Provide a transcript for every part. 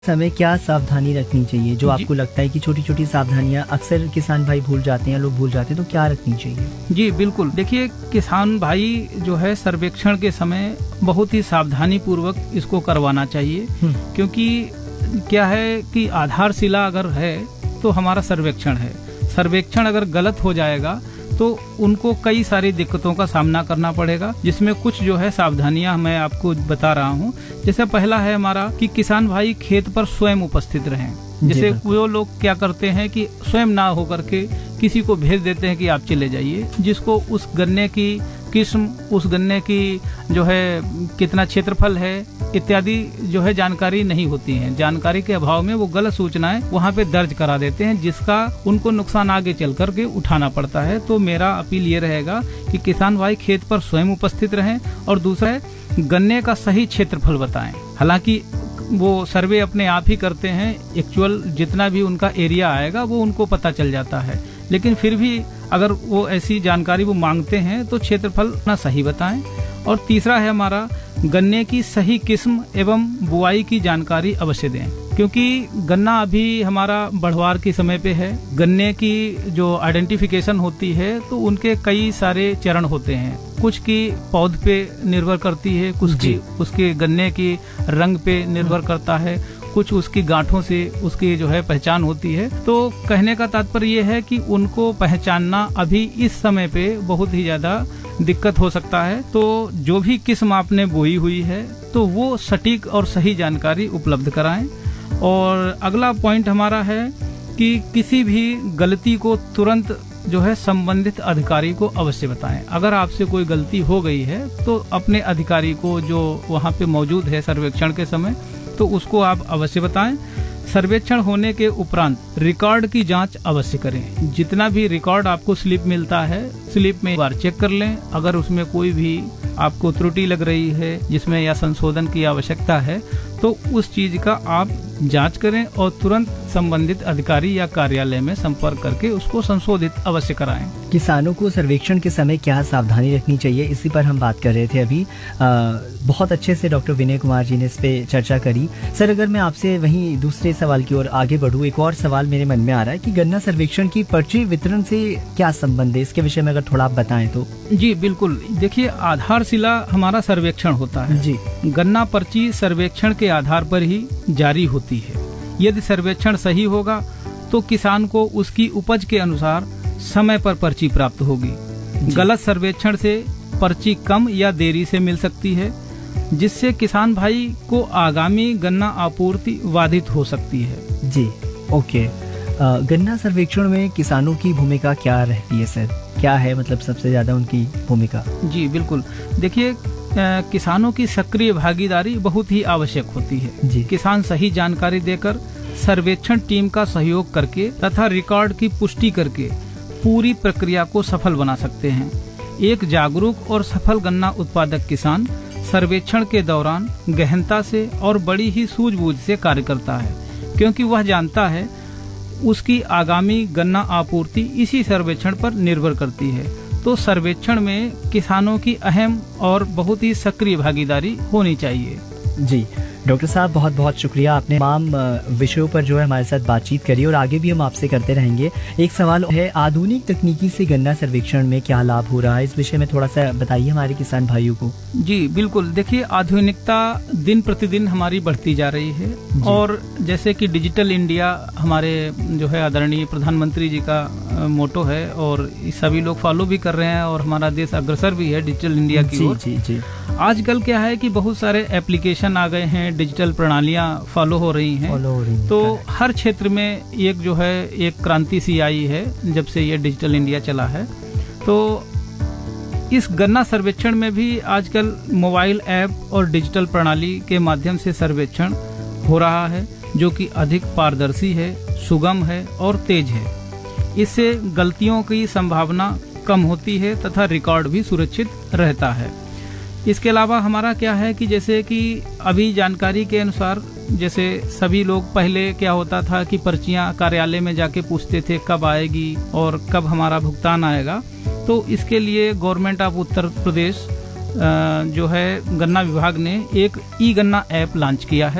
समय क्या सावधानी रखनी चाहिए जो आपको लगता है कि छोटी छोटी सावधानियां अक्सर किसान भाई भूल जाते हैं, लोग भूल जाते हैं, तो क्या रखनी चाहिए? जी बिल्कुल, देखिए किसान भाई जो है सर्वेक्षण के समय बहुत ही सावधानी पूर्वक इसको करवाना चाहिए, क्योंकि क्या है कि आधारशिला अगर है तो हमारा सर्वेक्षण है। सर्वेक्षण अगर गलत हो जाएगा तो उनको कई सारी दिक्कतों का सामना करना पड़ेगा, जिसमें कुछ जो है सावधानियां मैं आपको बता रहा हूं। जैसे पहला है हमारा कि किसान भाई खेत पर स्वयं उपस्थित रहें। जैसे वो लोग क्या करते हैं कि स्वयं ना होकर के किसी को भेज देते हैं कि आप चले जाइए, जिसको उस गन्ने की किस्म, उस गन्ने की जो है कितना क्षेत्रफल है इत्यादि जो है जानकारी नहीं होती है। जानकारी के अभाव में वो गलत सूचनाएं वहाँ पे दर्ज करा देते हैं, जिसका उनको नुकसान आगे चल करके उठाना पड़ता है। तो मेरा अपील ये रहेगा कि किसान भाई खेत पर स्वयं उपस्थित रहें, और दूसरा है गन्ने का सही क्षेत्रफल बताएं। हालांकि वो सर्वे अपने आप ही करते हैं, एक्चुअल जितना भी उनका एरिया आएगा वो उनको पता चल जाता है, लेकिन फिर भी अगर वो ऐसी जानकारी वो मांगते हैं तो क्षेत्रफल अपना सही बताएं। और तीसरा है हमारा गन्ने की सही किस्म एवं बुआई की जानकारी अवश्य दें, क्योंकि गन्ना अभी हमारा बढ़वार के समय पे है। गन्ने की जो आइडेंटिफिकेशन होती है तो उनके कई सारे चरण होते हैं। कुछ की पौध पे निर्भर करती है, कुछ की उसके गन्ने की रंग पे निर्भर करता है, कुछ उसकी गांठों से उसकी जो है पहचान होती है। तो कहने का तात्पर्य ये है कि उनको पहचानना अभी इस समय पे बहुत ही ज्यादा दिक्कत हो सकता है। तो जो भी किस्म आपने बोई हुई है तो वो सटीक और सही जानकारी उपलब्ध कराएं। और अगला पॉइंट हमारा है कि किसी भी गलती को तुरंत जो है संबंधित अधिकारी को अवश्य बताएं। अगर आपसे कोई गलती हो गई है तो अपने अधिकारी को जो वहाँ पे मौजूद है सर्वेक्षण के समय, तो उसको आप अवश्य बताएं। सर्वेक्षण होने के उपरांत रिकॉर्ड की जांच अवश्य करें। जितना भी रिकॉर्ड आपको स्लिप मिलता है, स्लिप में एक बार चेक कर लें। अगर उसमें कोई भी आपको त्रुटि लग रही है जिसमें या संशोधन की आवश्यकता है तो उस चीज का आप जांच करें और तुरंत संबंधित अधिकारी या कार्यालय में संपर्क करके उसको संशोधित अवश्य कराएं। किसानों को सर्वेक्षण के समय क्या सावधानी रखनी चाहिए, इसी पर हम बात कर रहे थे अभी। बहुत अच्छे से डॉक्टर विनय कुमार जी ने इस पे चर्चा करी। सर, अगर मैं आपसे वहीं दूसरे सवाल की ओर आगे बढ़ूं, एक और सवाल मेरे मन में आ रहा है कि गन्ना सर्वेक्षण की पर्ची वितरण से क्या संबंध है, इसके विषय में अगर थोड़ा आप बताएं तो। जी बिल्कुल, देखिए आधारशिला हमारा सर्वेक्षण होता है जी। गन्ना पर्ची सर्वेक्षण के आधार पर ही जारी होती है। यदि सर्वेक्षण सही होगा तो किसान को उसकी उपज के अनुसार समय पर पर्ची प्राप्त होगी। गलत सर्वेक्षण से पर्ची कम या देरी से मिल सकती है, जिससे किसान भाई को आगामी गन्ना आपूर्ति बाधित हो सकती है। जी ओके। गन्ना सर्वेक्षण में किसानों की भूमिका क्या रहती है सर? क्या है मतलब सबसे ज्यादा उनकी भूमिका? जी बिल्कुल, देखिए किसानों की सक्रिय भागीदारी बहुत ही आवश्यक होती है। किसान सही जानकारी देकर सर्वेक्षण टीम का सहयोग करके तथा रिकॉर्ड की पुष्टि करके पूरी प्रक्रिया को सफल बना सकते हैं। एक जागरूक और सफल गन्ना उत्पादक किसान सर्वेक्षण के दौरान गहनता से और बड़ी ही सूझबूझ से कार्य करता है, क्योंकि वह जानता है उसकी आगामी गन्ना आपूर्ति इसी सर्वेक्षण पर निर्भर करती है। तो सर्वेक्षण में किसानों की अहम और बहुत ही सक्रिय भागीदारी होनी चाहिए। जी डॉक्टर साहब, बहुत बहुत शुक्रिया, आपने तमाम विषयों पर जो है हमारे साथ बातचीत करी और आगे भी हम आपसे करते रहेंगे। एक सवाल है, आधुनिक तकनीकी से गन्ना सर्वेक्षण में क्या लाभ हो रहा है, इस विषय में थोड़ा सा बताइए हमारे किसान भाइयों को। जी बिल्कुल, देखिए आधुनिकता दिन प्रतिदिन हमारी बढ़ती जा रही है, और जैसे कि डिजिटल इंडिया हमारे जो है आदरणीय प्रधानमंत्री जी का मोटो है और सभी लोग फॉलो भी कर रहे हैं, और हमारा देश अग्रसर भी है डिजिटल इंडिया की ओर। आजकल क्या है कि बहुत सारे एप्लीकेशन आ गए हैं, डिजिटल प्रणालियां फॉलो हो रही हैं। तो हर क्षेत्र में एक जो है एक क्रांति सी आई है जब से ये डिजिटल इंडिया चला है। तो इस गन्ना सर्वेक्षण में भी आजकल मोबाइल ऐप और डिजिटल प्रणाली के माध्यम से सर्वेक्षण हो रहा है, जो कि अधिक पारदर्शी है, सुगम है और तेज है। इससे गलतियों की संभावना कम होती है तथा रिकॉर्ड भी सुरक्षित रहता है। इसके अलावा हमारा क्या है कि जैसे कि अभी जानकारी के अनुसार, जैसे सभी लोग पहले क्या होता था कि पर्चियां कार्यालय में जाके पूछते थे कब आएगी और कब हमारा भुगतान आएगा। तो इसके लिए गवर्नमेंट ऑफ उत्तर प्रदेश जो है गन्ना विभाग ने एक ई गन्ना ऐप लॉन्च किया है,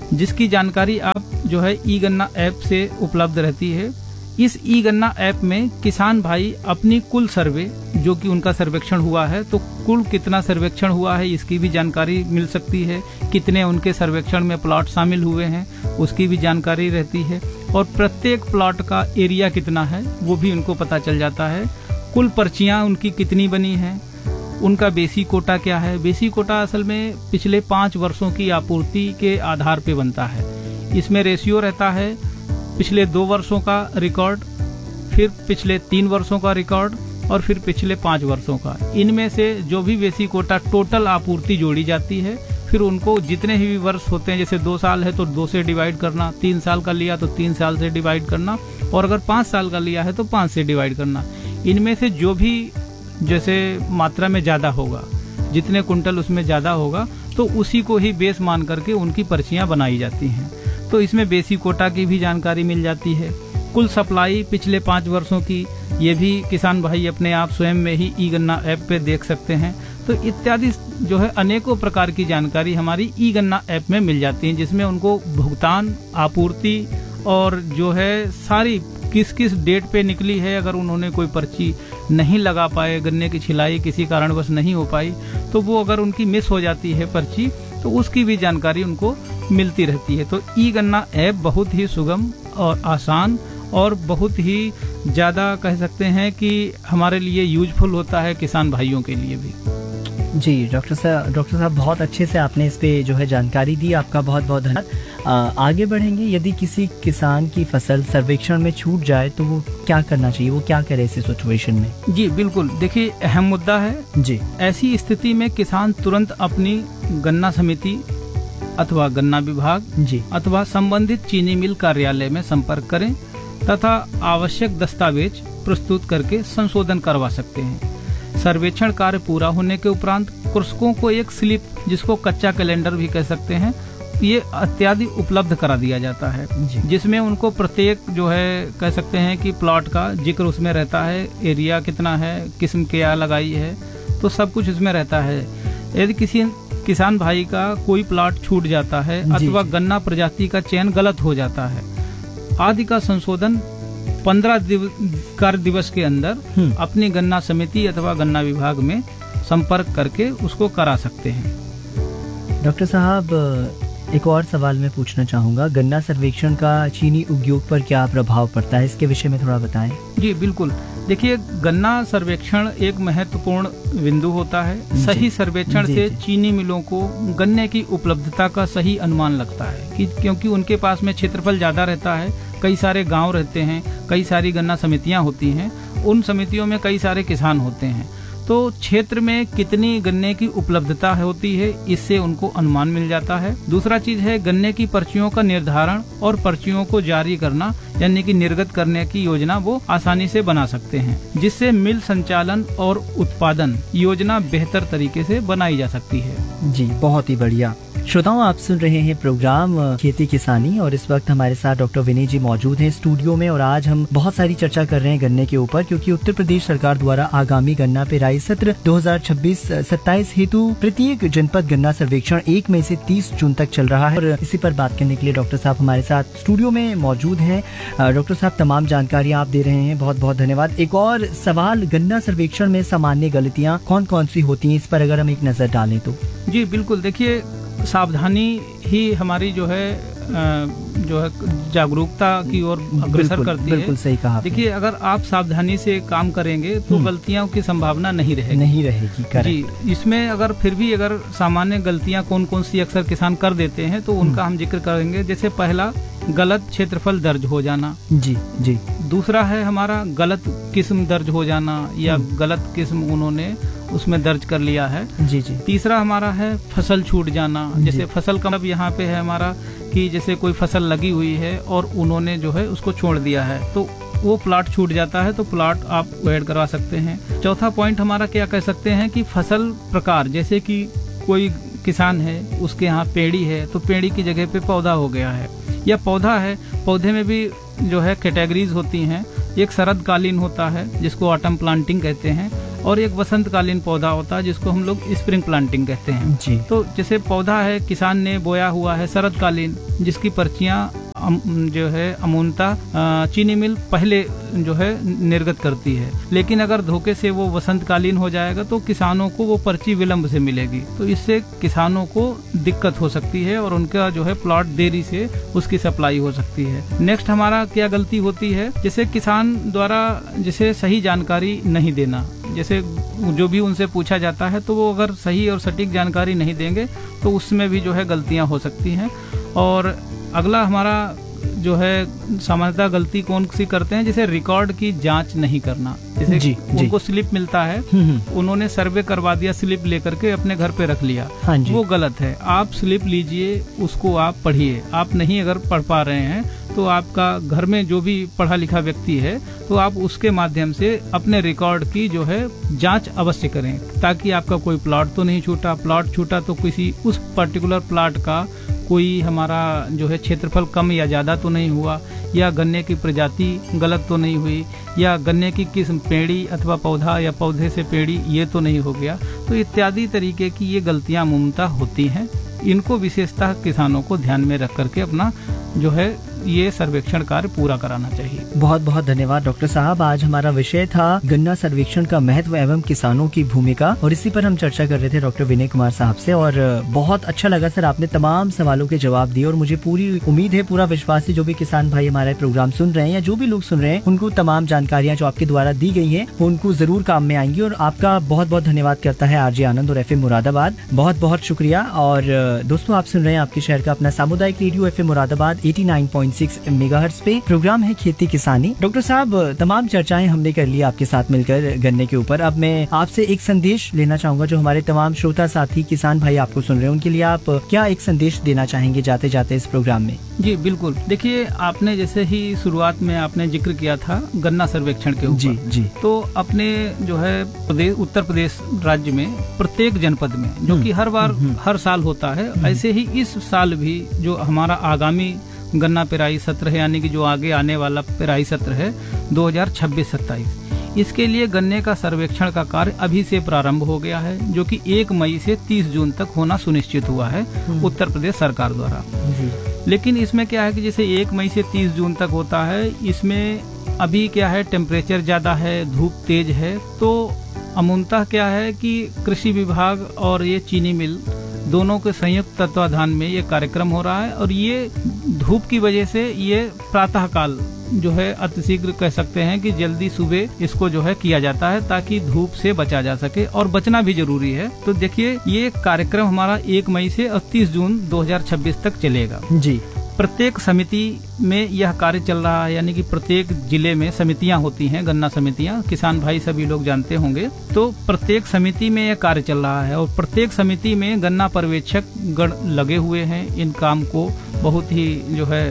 जिसकी जानकारी आप जो है ई गन्ना ऐप से उपलब्ध रहती है। इस ई गन्ना ऐप में किसान भाई अपनी कुल सर्वे जो कि उनका सर्वेक्षण हुआ है, तो कुल कितना सर्वेक्षण हुआ है इसकी भी जानकारी मिल सकती है, कितने उनके सर्वेक्षण में प्लॉट शामिल हुए हैं उसकी भी जानकारी रहती है, और प्रत्येक प्लॉट का एरिया कितना है वो भी उनको पता चल जाता है। कुल पर्चियां उनकी कितनी बनी हैं, उनका बेसिक कोटा क्या है। बेसिक कोटा असल में पिछले 5 वर्षों की आपूर्ति के आधार पे बनता है। इसमें रेशियो रहता है पिछले 2 वर्षों का रिकॉर्ड, फिर पिछले 3 वर्षों का रिकॉर्ड और फिर पिछले 5 वर्षों का। इनमें से जो भी बेसिक कोटा टोटल आपूर्ति जोड़ी जाती है, फिर उनको जितने ही वर्ष होते हैं, जैसे 2 साल है तो 2 से डिवाइड करना, 3 साल का लिया तो 3 साल से डिवाइड करना, और अगर 5 साल का लिया है तो 5 से डिवाइड करना। इनमें से जो भी जैसे मात्रा में ज्यादा होगा, जितने कुंटल उसमें ज्यादा होगा, तो उसी को ही बेस मान करके उनकी पर्चियां बनाई जाती हैं। तो इसमें बेसिक कोटा की भी जानकारी मिल जाती है। कुल सप्लाई पिछले 5 वर्षों की, ये भी किसान भाई अपने आप स्वयं में ही ई गन्ना ऐप पे देख सकते हैं। तो इत्यादि जो है अनेकों प्रकार की जानकारी हमारी ई गन्ना ऐप में मिल जाती है, जिसमें उनको भुगतान, आपूर्ति और जो है सारी किस किस डेट पे निकली है, अगर उन्होंने कोई पर्ची नहीं लगा पाए, गन्ने की छिलाई किसी कारणवश नहीं हो पाई, तो वो अगर उनकी मिस हो जाती है पर्ची, तो उसकी भी जानकारी उनको मिलती रहती है। तो ई गन्ना ऐप बहुत ही सुगम और आसान और बहुत ही ज्यादा कह सकते हैं कि हमारे लिए यूजफुल होता है, किसान भाइयों के लिए भी। जी डॉक्टर साहब बहुत अच्छे से आपने इस पे जो है जानकारी दी, आपका बहुत बहुत धन्यवाद। आगे बढ़ेंगे। यदि किसी किसान की फसल सर्वेक्षण में छूट जाए तो वो क्या करना चाहिए, वो क्या करे इस सिचुएशन में? जी बिल्कुल, देखिए अहम मुद्दा है जी। ऐसी स्थिति में किसान तुरंत अपनी गन्ना समिति अथवा गन्ना विभाग जी अथवा संबंधित चीनी मिल कार्यालय में संपर्क करें तथा आवश्यक दस्तावेज प्रस्तुत करके संशोधन करवा सकते हैं। सर्वेक्षण कार्य पूरा होने के उपरांत कृषकों को एक स्लिप, जिसको कच्चा कैलेंडर भी कह सकते हैं, ये इत्यादि उपलब्ध करा दिया जाता है, जिसमें उनको प्रत्येक जो है कह सकते हैं कि प्लॉट का जिक्र उसमें रहता है, एरिया कितना है, किस्म क्या लगाई है, तो सब कुछ इसमें रहता है। यदि किसी किसान भाई का कोई प्लॉट छूट जाता है अथवा गन्ना प्रजाति का चयन गलत हो जाता है, आदि का संशोधन 15 कार्य दिवस के अंदर अपनी गन्ना समिति अथवा गन्ना विभाग में संपर्क करके उसको करा सकते हैं। डॉक्टर साहब एक और सवाल मैं पूछना चाहूँगा, गन्ना सर्वेक्षण का चीनी उद्योग पर क्या प्रभाव पड़ता है, इसके विषय में थोड़ा बताएं। जी बिल्कुल, देखिए गन्ना सर्वेक्षण एक महत्वपूर्ण बिंदु होता है। सही सर्वेक्षण से चीनी मिलों को गन्ने की उपलब्धता का सही अनुमान लगता है, क्योंकि उनके पास में क्षेत्रफल ज्यादा रहता है, कई सारे गांव रहते हैं, कई सारी गन्ना समितियां होती हैं, उन समितियों में कई सारे किसान होते हैं, तो क्षेत्र में कितनी गन्ने की उपलब्धता होती है इससे उनको अनुमान मिल जाता है। दूसरा चीज है गन्ने की पर्चियों का निर्धारण और पर्चियों को जारी करना, यानी कि निर्गत करने की योजना वो आसानी से बना सकते हैं, जिससे मिल संचालन और उत्पादन योजना बेहतर तरीके से बनाई जा सकती है। जी बहुत ही बढ़िया। श्रोताओं, आप सुन रहे हैं प्रोग्राम खेती किसानी और इस वक्त हमारे साथ डॉक्टर विनय जी मौजूद हैं स्टूडियो में, और आज हम बहुत सारी चर्चा कर रहे हैं गन्ने के ऊपर, क्योंकि उत्तर प्रदेश सरकार द्वारा आगामी गन्ना पेराई सत्र 2026-27 हेतु प्रत्येक जनपद गन्ना सर्वेक्षण 1 मई से 30 जून तक चल रहा है। और इसी पर बात करने के लिए डॉक्टर साहब हमारे साथ स्टूडियो में मौजूद हैं। डॉक्टर साहब तमाम जानकारी आप दे रहे हैं, बहुत बहुत धन्यवाद। एक और सवाल, गन्ना सर्वेक्षण में सामान्य गलतियाँ कौन कौन सी होती हैं, इस पर अगर हम एक नजर डालें तो? जी बिल्कुल, देखिए सावधानी ही हमारी जो है जागरूकता की ओर अग्रसर करती है। बिल्कुल सही कहा। देखिए अगर आप सावधानी से काम करेंगे तो गलतियों की संभावना नहीं रहेगी। जी, इसमें अगर फिर भी अगर सामान्य गलतियां कौन कौन सी अक्सर किसान कर देते हैं तो उनका हम जिक्र करेंगे। जैसे पहला, गलत क्षेत्रफल दर्ज हो जाना। जी जी। दूसरा है हमारा गलत किस्म दर्ज हो जाना, या गलत किस्म उन्होंने उसमें दर्ज कर लिया है। जी जी। तीसरा हमारा है फसल छूट जाना। जैसे फसल का मतलब यहाँ पे है हमारा कि जैसे कोई फसल लगी हुई है और उन्होंने जो है उसको छोड़ दिया है, तो वो प्लॉट छूट जाता है, तो प्लॉट आप ऐड करवा सकते हैं। चौथा पॉइंट हमारा क्या कह सकते हैं कि फसल प्रकार, जैसे कि कोई किसान है उसके यहाँ पेड़ी है तो पेड़ी की जगह पे पौधा हो गया है, या पौधा है, पौधे में भी जो है कैटेगरीज होती हैं। एक शरदकालीन होता है जिसको ऑटम प्लांटिंग कहते हैं, और एक वसंतकालीन पौधा होता है जिसको हम लोग स्प्रिंग प्लांटिंग कहते हैं जी। तो जैसे पौधा है किसान ने बोया हुआ है शरदकालीन, जिसकी पर्चियां जो है अमूनता चीनी मिल पहले जो है निर्गत करती है, लेकिन अगर धोखे से वो वसंतकालीन हो जाएगा तो किसानों को वो पर्ची विलंब से मिलेगी, तो इससे किसानों को दिक्कत हो सकती है और उनका जो है प्लॉट देरी से उसकी सप्लाई हो सकती है। नेक्स्ट हमारा क्या गलती होती है, जैसे किसान द्वारा जैसे सही जानकारी नहीं देना, जैसे जो भी उनसे पूछा जाता है तो वो अगर सही और सटीक जानकारी नहीं देंगे तो उसमें भी जो है गलतियां हो सकती हैं। और अगला हमारा जो है सामान्यतः गलती कौन सी करते हैं, जैसे रिकॉर्ड की जांच नहीं करना। जैसे जी, उनको स्लिप मिलता है, उन्होंने सर्वे करवा दिया, स्लिप लेकर के अपने घर पे रख लिया, वो गलत है। आप स्लिप लीजिए, उसको आप पढ़िए। आप नहीं अगर पढ़ पा रहे हैं तो आपका घर में जो भी पढ़ा लिखा व्यक्ति है तो आप उसके माध्यम से अपने रिकॉर्ड की जो है जांच अवश्य करें, ताकि आपका कोई प्लॉट तो नहीं छूटा। प्लॉट छूटा तो किसी उस पर्टिकुलर प्लॉट का कोई हमारा जो है क्षेत्रफल कम या ज्यादा तो नहीं हुआ, या गन्ने की प्रजाति गलत तो नहीं हुई, या गन्ने की किस्म पेड़ी अथवा पौधा या पौधे से पेड़ी ये तो नहीं हो गया। तो इत्यादि तरीके की ये गलतियां अमूमतः होती हैं। इनको विशेषतः किसानों को ध्यान में रख करके अपना जो है ये सर्वेक्षण कार्य पूरा कराना चाहिए। बहुत बहुत धन्यवाद डॉक्टर साहब। आज हमारा विषय था गन्ना सर्वेक्षण का महत्व एवं किसानों की भूमिका, और इसी पर हम चर्चा कर रहे थे डॉक्टर विनय कुमार साहब से। और बहुत अच्छा लगा सर, आपने तमाम सवालों के जवाब दिए, और मुझे पूरी उम्मीद है, पूरा विश्वास है, जो भी किसान भाई हमारा प्रोग्राम सुन रहे हैं या जो भी लोग सुन रहे हैं, उनको तमाम जानकारियाँ जो आपके द्वारा दी गई है वो उनको जरूर काम में आएंगी। और आपका बहुत बहुत धन्यवाद करता है आरजे आनंद और FM मुरादाबाद। बहुत बहुत शुक्रिया। और दोस्तों, आप सुन रहे हैं आपके शहर का अपना सामुदायिक रेडियो FM मुरादाबाद 89.6 मेगाहर्ट्ज पे। प्रोग्राम है खेती किसानी। डॉक्टर साहब, तमाम चर्चाएं हमने कर ली आपके साथ मिलकर गन्ने के ऊपर। अब मैं आपसे एक संदेश लेना चाहूंगा, जो हमारे तमाम श्रोता साथी किसान भाई आपको सुन रहे हैं, उनके लिए आप क्या एक संदेश देना चाहेंगे जाते जाते इस प्रोग्राम में? जी बिल्कुल। देखिए, आपने जैसे ही शुरुआत में आपने जिक्र किया था गन्ना सर्वेक्षण के ऊपर, जी जी, तो अपने जो है उत्तर प्रदेश राज्य में प्रत्येक जनपद में, जो कि हर साल होता है, ऐसे ही इस साल भी जो हमारा आगामी गन्ना पेराई सत्र है, यानी कि जो आगे आने वाला पेराई सत्र है 2026-27, इसके लिए गन्ने का सर्वेक्षण का कार्य अभी से प्रारंभ हो गया है, जो कि 1 मई से 30 जून तक होना सुनिश्चित हुआ है उत्तर प्रदेश सरकार द्वारा। लेकिन इसमें क्या है कि जैसे 1 मई से 30 जून तक होता है, इसमें अभी क्या है, टेम्परेचर ज्यादा है, धूप तेज है, तो अमूनतः क्या है कि कृषि विभाग और ये चीनी मिल दोनों के संयुक्त तत्वाधान में ये कार्यक्रम हो रहा है। और ये धूप की वजह से ये प्रातः काल जो है अतिशीघ्र कह सकते हैं कि जल्दी सुबह इसको जो है किया जाता है, ताकि धूप से बचा जा सके, और बचना भी जरूरी है। तो देखिए, ये कार्यक्रम हमारा 1 मई से 30 जून 2026 तक चलेगा। जी। प्रत्येक समिति में यह कार्य चल रहा है, यानी कि प्रत्येक जिले में समितियां होती हैं, गन्ना समितियां, किसान भाई सभी लोग जानते होंगे। तो प्रत्येक समिति में यह कार्य चल रहा है, और प्रत्येक समिति में गन्ना पर्यवेक्षक गण लगे हुए हैं, इन काम को बहुत ही जो है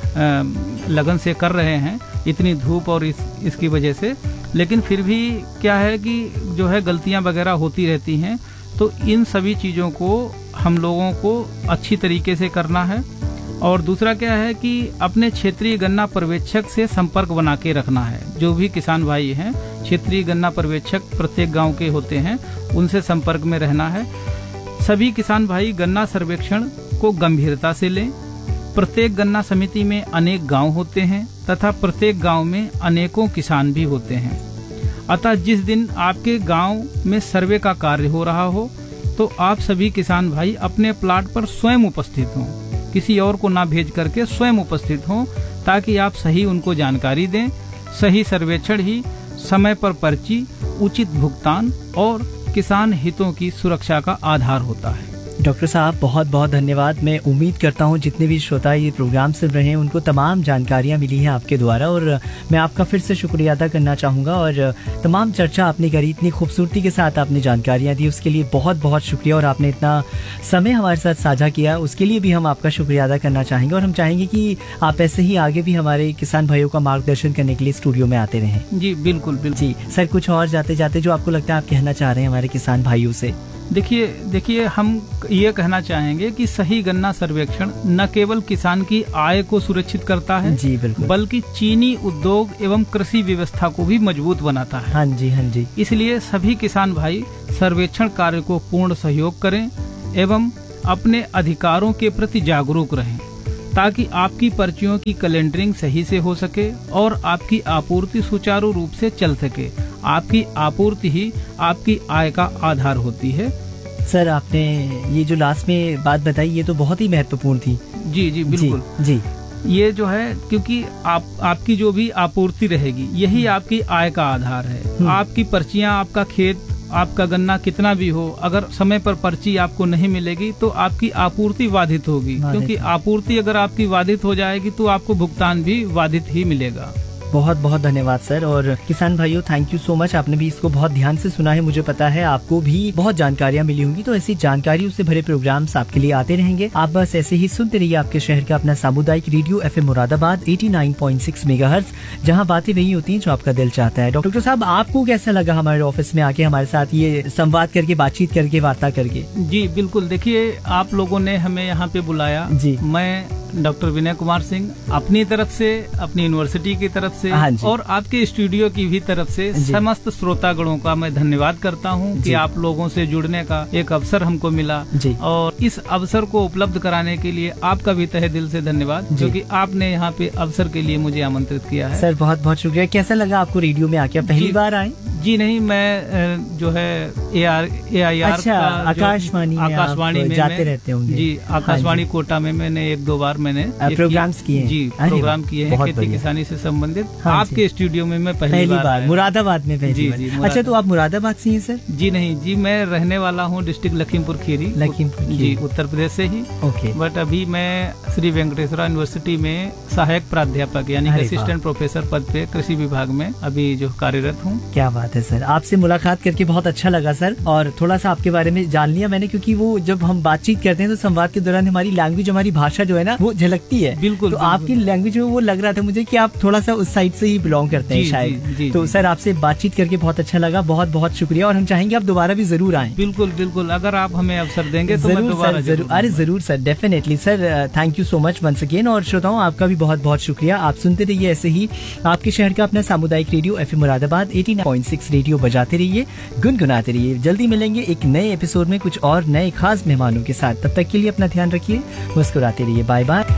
लगन से कर रहे हैं, इतनी धूप और इसकी वजह से। लेकिन फिर भी क्या है कि जो है गलतियां वगैरह होती रहती हैं, तो इन सभी चीजों को हम लोगों को अच्छी तरीके से करना है। और दूसरा क्या है कि अपने क्षेत्रीय गन्ना पर्यवेक्षक से संपर्क बना के रखना है। जो भी किसान भाई हैं, क्षेत्रीय गन्ना पर्यवेक्षक प्रत्येक गांव के होते हैं, उनसे संपर्क में रहना है। सभी किसान भाई गन्ना सर्वेक्षण को गंभीरता से लें। प्रत्येक गन्ना समिति में अनेक गांव होते हैं तथा प्रत्येक गांव में अनेकों किसान भी होते हैं। अतः जिस दिन आपके गांव में सर्वे का कार्य हो रहा हो, तो आप सभी किसान भाई अपने प्लाट पर स्वयं उपस्थित हों, किसी और को ना भेज करके स्वयं उपस्थित हों, ताकि आप सही उनको जानकारी दें। सही सर्वेक्षण ही समय पर पर्ची, उचित भुगतान और किसान हितों की सुरक्षा का आधार होता है। डॉक्टर साहब, बहुत बहुत धन्यवाद। मैं उम्मीद करता हूं जितने भी श्रोता ये प्रोग्राम सुन रहे हैं उनको तमाम जानकारियां मिली हैं आपके द्वारा, और मैं आपका फिर से शुक्रिया अदा करना चाहूँगा। और तमाम चर्चा आपने करी, इतनी खूबसूरती के साथ आपने जानकारियां दी, उसके लिए बहुत बहुत शुक्रिया। और आपने इतना समय हमारे साथ साझा किया, उसके लिए भी हम आपका शुक्रिया अदा करना चाहेंगे। और हम चाहेंगे कि आप ऐसे ही आगे भी हमारे किसान भाइयों का मार्गदर्शन करने के लिए स्टूडियो में आते रहें। जी बिल्कुल बिल्कुल। जी सर, कुछ और जाते जाते जो आपको लगता है आप कहना चाह रहे हैं हमारे किसान भाइयों से? देखिए हम ये कहना चाहेंगे कि सही गन्ना सर्वेक्षण न केवल किसान की आय को सुरक्षित करता है जी बिल्कुल, बल्कि चीनी उद्योग एवं कृषि व्यवस्था को भी मजबूत बनाता है। हाँ जी, इसलिए सभी किसान भाई सर्वेक्षण कार्य को पूर्ण सहयोग करें एवं अपने अधिकारों के प्रति जागरूक रहें, ताकि आपकी पर्चियों की कैलेंडरिंग सही से हो सके और आपकी आपूर्ति सुचारू रूप से चल सके। आपकी आपूर्ति ही आपकी आय का आधार होती है। सर आपने ये जो लास्ट में बात बताई ये तो बहुत ही महत्वपूर्ण थी। जी बिल्कुल जी। ये जो है क्योंकि आपकी जो भी आपूर्ति रहेगी यही आपकी आय का आधार है। आपकी पर्चियां, आपका खेत, आपका गन्ना कितना भी हो, अगर समय पर पर्ची आपको नहीं मिलेगी तो आपकी आपूर्ति बाधित होगी, क्योंकि आपूर्ति अगर आपकी बाधित हो जाएगी तो आपको भुगतान भी बाधित ही मिलेगा। बहुत बहुत धन्यवाद सर। और किसान भाइयों, थैंक यू सो मच, आपने भी इसको बहुत ध्यान से सुना है। मुझे पता है आपको भी बहुत जानकारियां मिली होंगी, तो ऐसी जानकारियों से भरे प्रोग्राम्स आपके लिए आते रहेंगे। आप बस ऐसे ही सुनते रहिए आपके शहर का अपना सामुदायिक रेडियो FM मुरादाबाद 89.6 मेगाहर्ट्ज, जहां बातें वही होती हैं जो आपका दिल चाहता है। डॉक्टर साहब, आपको कैसा लगा हमारे ऑफिस में आके हमारे साथ ये संवाद करके, बातचीत करके, वार्ता करके? जी बिल्कुल, देखिए आप लोगों ने हमें यहाँ पे बुलाया जी। मैं डॉक्टर विनय कुमार सिंह अपनी तरफ से, अपनी यूनिवर्सिटी की तरफ से और आपके स्टूडियो की भी तरफ से समस्त श्रोतागणों का मैं धन्यवाद करता हूं कि आप लोगों से जुड़ने का एक अवसर हमको मिला, और इस अवसर को उपलब्ध कराने के लिए आपका भी तहे दिल से धन्यवाद, क्योंकि आपने यहाँ पे अवसर के लिए मुझे आमंत्रित किया है। सर बहुत बहुत शुक्रिया। कैसा लगा आपको रेडियो में आके? पहली बार आए? जी नहीं, मैं जो है AIR अच्छा, आकाशवाणी में जाते रहते होंगे। जी, आकाशवाणी कोटा में मैंने 1-2 बार मैंने प्रोग्राम्स किए। जी, प्रोग्राम किए हैं खेती किसानी से संबंधित। आपके स्टूडियो में मैं पहली बार मुरादाबाद में पहली बार। अच्छा, तो आप मुरादाबाद से हैं सर? जी नहीं जी, मैं रहने वाला हूँ डिस्ट्रिक्ट लखीमपुर खीरी जी, उत्तर प्रदेश से ही। ओके। बट अभी मैं श्री वेंकटेश्वरा यूनिवर्सिटी में सहायक प्राध्यापक यानी असिस्टेंट प्रोफेसर पद पे कृषि विभाग में अभी जो कार्यरत हूँ। क्या बात है सर, आपसे मुलाकात करके बहुत अच्छा लगा सर, और थोड़ा सा आपके बारे में जान लिया मैंने, क्योंकि वो जब हम बातचीत करते हैं तो संवाद के दौरान हमारी लैंग्वेज, हमारी भाषा जो है ना वो झलकती है। बिल्कुल। तो आपकी लैंग्वेज में वो लग रहा था मुझे कि आप थोड़ा सा उस साइड से ही बिलोंग करते हैं शायद। तो सर आपसे बातचीत करके बहुत अच्छा लगा, बहुत बहुत शुक्रिया, और हम चाहेंगे आप दोबारा भी जरूर आएं। बिल्कुल बिल्कुल, अगर आप हमें अवसर देंगे तो मैं दोबारा जरूर। अरे जरूर sir, definitely sir. Thank you so much once again. और श्रोताओं, आपका भी बहुत बहुत शुक्रिया। आप सुनते रहिए ऐसे ही आपके शहर का अपना सामुदायिक रेडियो FM मुरादाबाद 89.6 रेडियो बजाते रहिए, गुनगुनाते रहिए। जल्दी मिलेंगे एक नए एपिसोड में कुछ और नए खास मेहमानों के साथ। तब तक के लिए अपना ध्यान रखिए, मुस्कुराते रहिए। Bye bye.